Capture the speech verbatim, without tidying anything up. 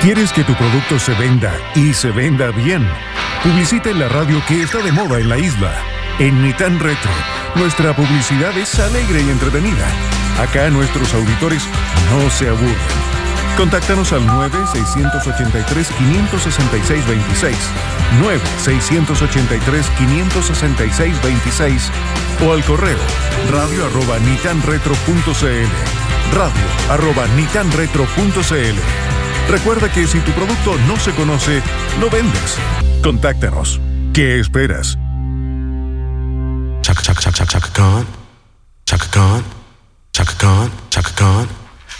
¿Quieres que tu producto se venda y se venda bien? Publicita en la radio que está de moda en la isla. En Nitán Retro, nuestra publicidad es alegre y entretenida. Acá nuestros auditores no se aburren. Contáctanos al nueve seis ocho tres, cinco seis seis, dos seis, nueve seis ocho tres, cinco seis seis, dos seis o al correo radio arroba nitanretro punto cl, radio arroba nitanretro punto cl. Recuerda que si tu producto no se conoce, no vendes. Contáctanos. ¿Qué esperas? Chaka Chaka Chaka Chaka Khan, Chaka Khan, Chaka Khan, Chaka Khan.